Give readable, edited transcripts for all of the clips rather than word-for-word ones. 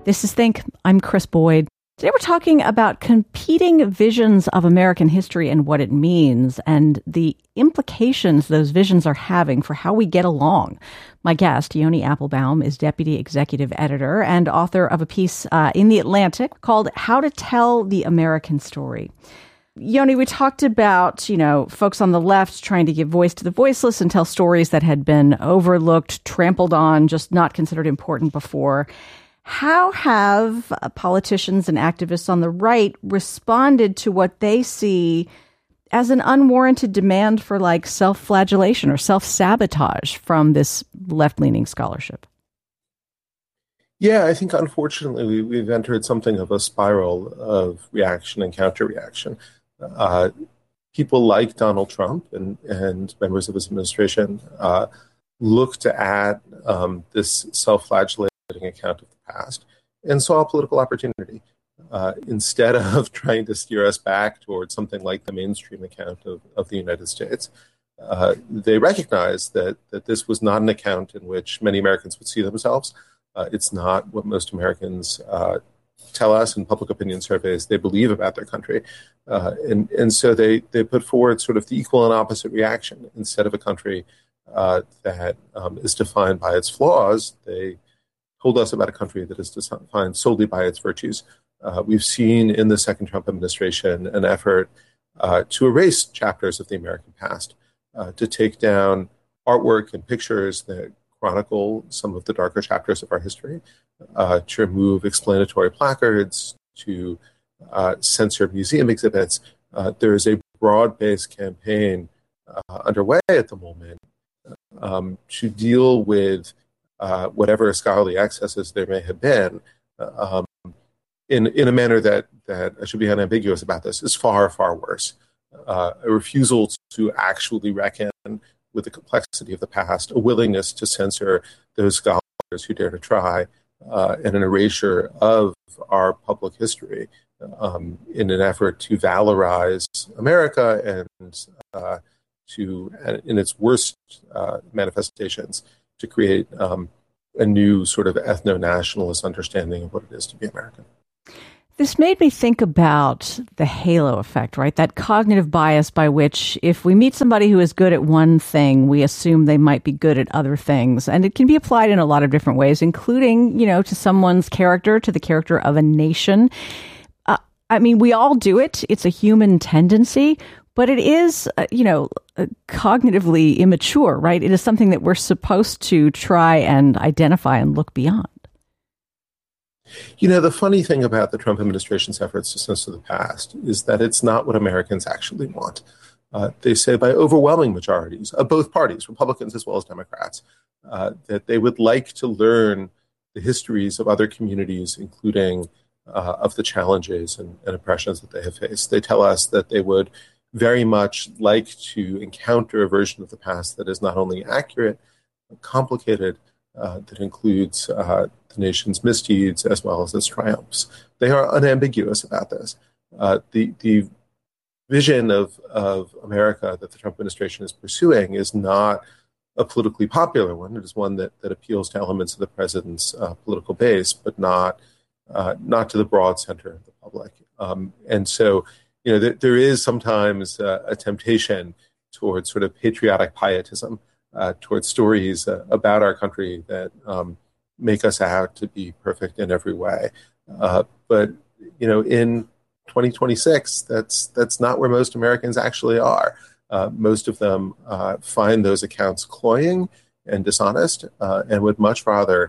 This is Think. I'm Chris Boyd. Today we're talking about competing visions of American history and what it means and the implications those visions are having for how we get along. My guest, Yoni Appelbaum, is deputy executive editor and author of a piece in The Atlantic called How to Tell the American Story. Yoni, we talked about, folks on the left trying to give voice to the voiceless and tell stories that had been overlooked, trampled on, just not considered important before. How have politicians and activists on the right responded to what they see as an unwarranted demand for self-flagellation or self-sabotage from this left-leaning scholarship? Yeah, I think unfortunately we've entered something of a spiral of reaction and counter-reaction. People like Donald Trump and members of his administration looked at this self-flagellating account of the past and saw a political opportunity. Instead of trying to steer us back towards something like the mainstream account of the United States, they recognized that this was not an account in which many Americans would see themselves. It's not what most Americans tell us in public opinion surveys they believe about their country. And so they put forward sort of the equal and opposite reaction. Instead of a country that is defined by its flaws, they told us about a country that is defined solely by its virtues. We've seen in the second Trump administration an effort to erase chapters of the American past, to take down artwork and pictures that chronicle some of the darker chapters of our history, to remove explanatory placards, to censor museum exhibits. There is a broad-based campaign underway at the moment to deal with whatever scholarly excesses there may have been, in a manner that I should be unambiguous about this, is far, far worse. A refusal to actually reckon with the complexity of the past, a willingness to censor those scholars who dare to try, and an erasure of our public history in an effort to valorize America and in its worst manifestations, to create a new sort of ethno-nationalist understanding of what it is to be American. This made me think about the halo effect, right? That cognitive bias by which if we meet somebody who is good at one thing, we assume they might be good at other things. And it can be applied in a lot of different ways, including, to someone's character, to the character of a nation. We all do it. It's a human tendency. But it is, cognitively immature, right? It is something that we're supposed to try and identify and look beyond. The funny thing about the Trump administration's efforts to censor the past is that it's not what Americans actually want. They say by overwhelming majorities of both parties, Republicans as well as Democrats, that they would like to learn the histories of other communities, including of the challenges and oppressions that they have faced. They tell us that they would very much like to encounter a version of the past that is not only accurate, but complicated, that includes the nation's misdeeds as well as its triumphs. They are unambiguous about this. The vision of America that the Trump administration is pursuing is not a politically popular one. It is one that appeals to elements of the president's political base, but not to the broad center of the public. And so, there is sometimes a temptation towards sort of patriotic pietism, towards stories about our country that make us out to be perfect in every way. But in 2026, that's not where most Americans actually are. Most of them find those accounts cloying and dishonest, and would much rather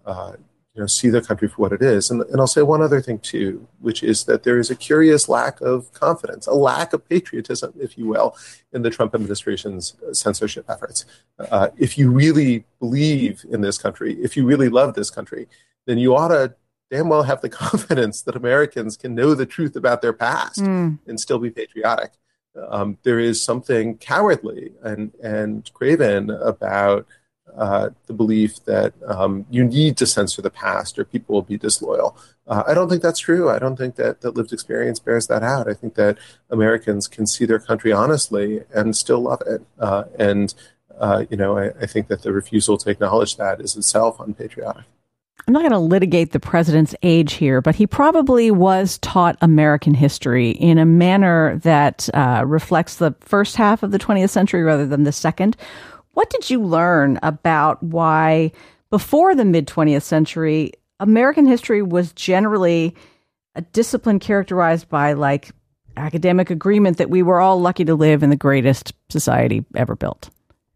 see the country for what it is. And I'll say one other thing, too, which is that there is a curious lack of confidence, a lack of patriotism, if you will, in the Trump administration's censorship efforts. If you really believe in this country, if you really love this country, then you ought to damn well have the confidence that Americans can know the truth about their past and still be patriotic. There is something cowardly and craven about the belief that you need to censor the past or people will be disloyal. I don't think that's true. I don't think that lived experience bears that out. I think that Americans can see their country honestly and still love it. I think that the refusal to acknowledge that is itself unpatriotic. I'm not going to litigate the president's age here, but he probably was taught American history in a manner that reflects the first half of the 20th century rather than the second. What did you learn about why, before the mid-20th century, American history was generally a discipline characterized by like academic agreement that we were all lucky to live in the greatest society ever built?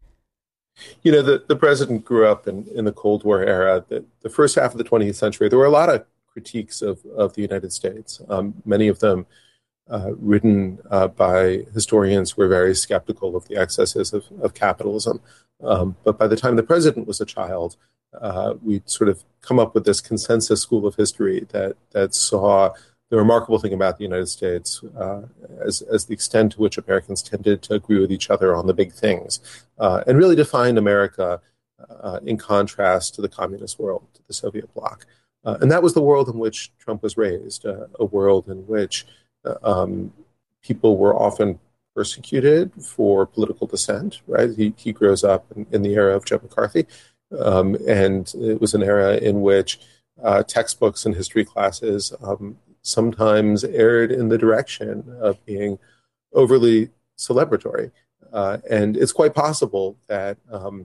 You know, the president grew up in the Cold War era. The first half of the 20th century, there were a lot of critiques of the United States, many of them written by historians who were very skeptical of the excesses of capitalism. But by the time the president was a child, we'd sort of come up with this consensus school of history that saw the remarkable thing about the United States as the extent to which Americans tended to agree with each other on the big things, and really defined America in contrast to the communist world, to the Soviet bloc. And that was the world in which Trump was raised, a world in which people were often persecuted for political dissent, right? He grows up in the era of Joe McCarthy, and it was an era in which textbooks and history classes sometimes erred in the direction of being overly celebratory. And it's quite possible that,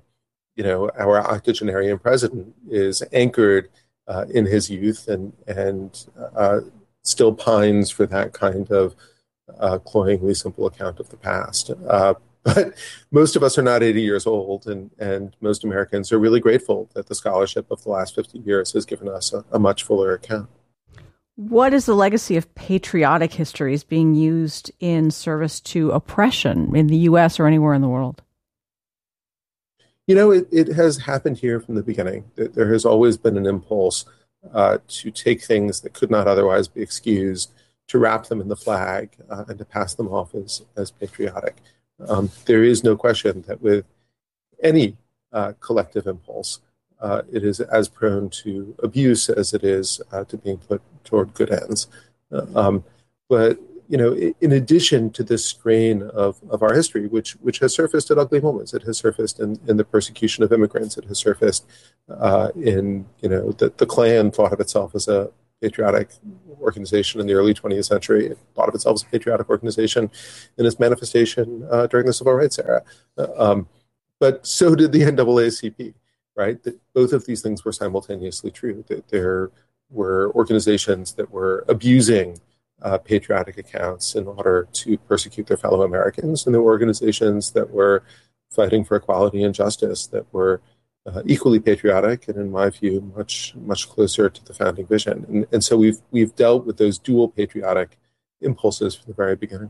our octogenarian president is anchored in his youth and still pines for that kind of cloyingly simple account of the past. But most of us are not 80 years old, and most Americans are really grateful that the scholarship of the last 50 years has given us a much fuller account. What is the legacy of patriotic histories being used in service to oppression in the U.S. or anywhere in the world? You know, it has happened here from the beginning. There has always been an impulse to take things that could not otherwise be excused, to wrap them in the flag, and to pass them off as patriotic. There is no question that with any collective impulse, it is as prone to abuse as it is to being put toward good ends. But, in addition to this strain of our history, which has surfaced at ugly moments, it has surfaced in the persecution of immigrants, it has surfaced the Klan thought of itself as a patriotic organization in the early 20th century. It thought of itself as a patriotic organization in its manifestation during the Civil Rights era. But so did the NAACP. Right? That both of these things were simultaneously true. That there were organizations that were abusing patriotic accounts in order to persecute their fellow Americans, and there were organizations that were fighting for equality and justice that were equally patriotic and, in my view, much closer to the founding vision. And so we've dealt with those dual patriotic impulses from the very beginning.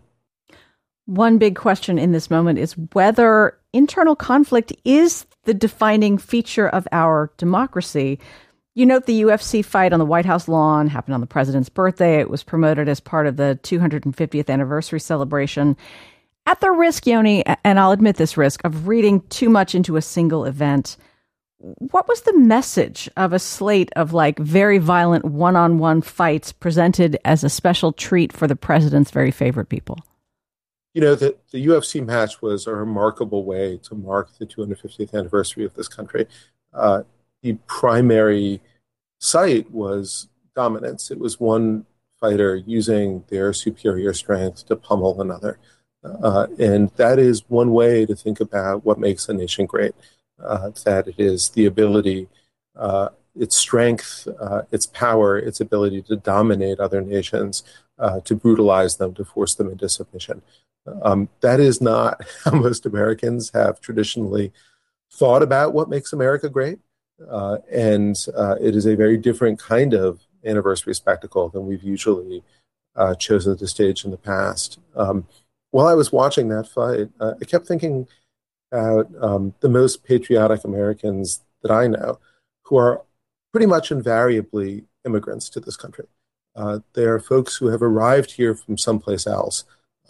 One big question in this moment is whether internal conflict is the defining feature of our democracy. You note the UFC fight on the White House lawn happened on the president's birthday. It was promoted as part of the 250th anniversary celebration. At the risk, Yoni, and I'll admit this risk, of reading too much into a single event, what was the message of a slate of very violent one-on-one fights presented as a special treat for the president's very favorite people? You know, the UFC match was a remarkable way to mark the 250th anniversary of this country. The primary site was dominance. It was one fighter using their superior strength to pummel another. And that is one way to think about what makes a nation great, that it is the ability, its strength, its power, its ability to dominate other nations, to brutalize them, to force them into submission. That is not how most Americans have traditionally thought about what makes America great. And it is a very different kind of anniversary spectacle than we've usually chosen to stage in the past. While I was watching that fight, I kept thinking about the most patriotic Americans that I know, who are pretty much invariably immigrants to this country. They are folks who have arrived here from someplace else.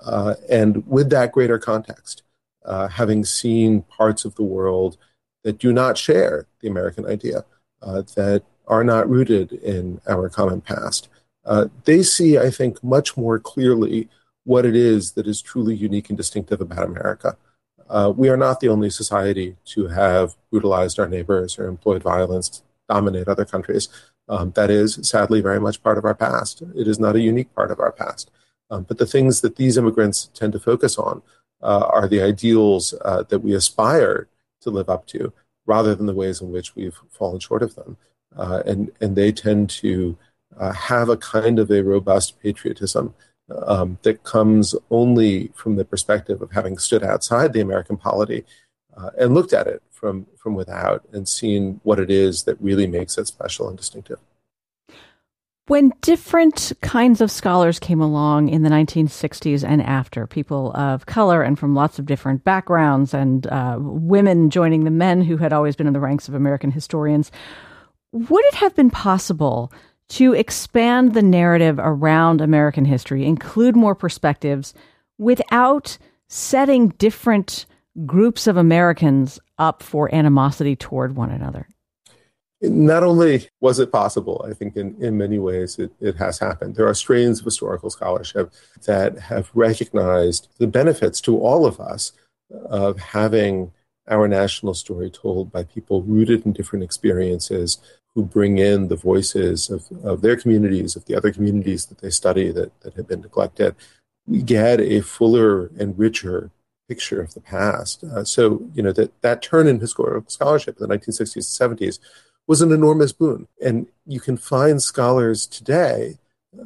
And with that greater context, having seen parts of the world that do not share the American idea, that are not rooted in our common past, they see, I think, much more clearly what it is that is truly unique and distinctive about America. We are not the only society to have brutalized our neighbors or employed violence dominate other countries. That is, sadly, very much part of our past. It is not a unique part of our past. But the things that these immigrants tend to focus on are the ideals that we aspire to live up to, rather than the ways in which we've fallen short of them. And they tend to have a kind of a robust patriotism that comes only from the perspective of having stood outside the American polity and looked at it from without and seen what it is that really makes it special and distinctive. When different kinds of scholars came along in the 1960s and after, people of color and from lots of different backgrounds, and women joining the men who had always been in the ranks of American historians, would it have been possible to expand the narrative around American history, include more perspectives, without setting different groups of Americans up for animosity toward one another? Not only was it possible, I think in many ways it has happened. There are strains of historical scholarship that have recognized the benefits to all of us of having our national story told by people rooted in different experiences, who bring in the voices of their communities, of the other communities that they study that have been neglected. We get a fuller and richer picture of the past. So, that turn in historical scholarship in the 1960s and 70s was an enormous boon. And you can find scholars today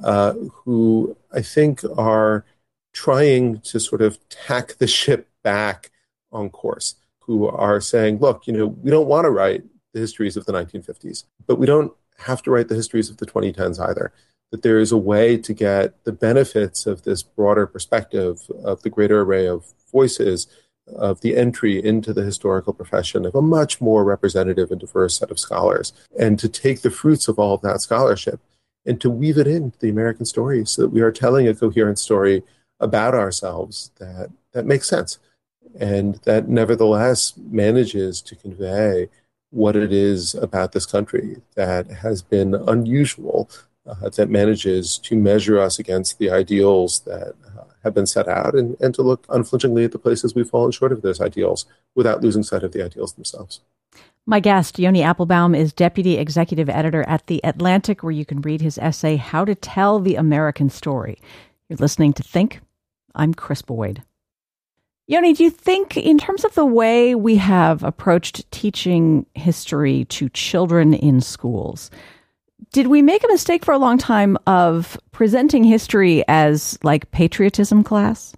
who I think are trying to sort of tack the ship back on course, who are saying, look, we don't want to write the histories of the 1950s, but we don't have to write the histories of the 2010s either. That there is a way to get the benefits of this broader perspective, of the greater array of voices, of the entry into the historical profession of a much more representative and diverse set of scholars, and to take the fruits of all of that scholarship and to weave it into the American story so that we are telling a coherent story about ourselves that makes sense and that nevertheless manages to convey what it is about this country that has been unusual, that manages to measure us against the ideals that have been set out and to look unflinchingly at the places we've fallen short of those ideals without losing sight of the ideals themselves. My guest, Yoni Appelbaum, is Deputy Executive Editor at The Atlantic, where you can read his essay, How to Tell the American Story. You're listening to Think. I'm Chris Boyd. Yoni, do you think, in terms of the way we have approached teaching history to children in schools, did we make a mistake for a long time of presenting history as like patriotism class?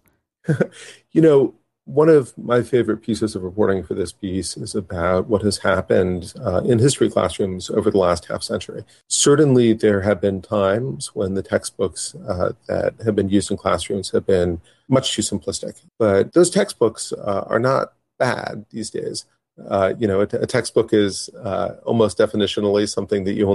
One of my favorite pieces of reporting for this piece is about what has happened in history classrooms over the last half century. Certainly, there have been times when the textbooks that have been used in classrooms have been much too simplistic. But those textbooks are not bad these days. A textbook is almost definitionally something that you